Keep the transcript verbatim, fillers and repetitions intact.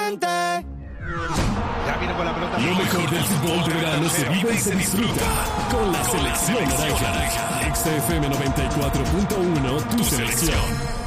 gente. Ya viene con la pelota. Lo mejor del fútbol de verano se vive y se disfruta con la selección naranja. X F M noventa y cuatro punto uno, tu selección.